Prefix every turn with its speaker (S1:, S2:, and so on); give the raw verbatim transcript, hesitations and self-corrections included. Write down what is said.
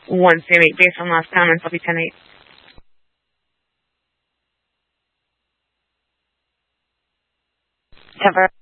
S1: one Sam eight. Based on last comments, I'll be ten eight.
S2: Cover.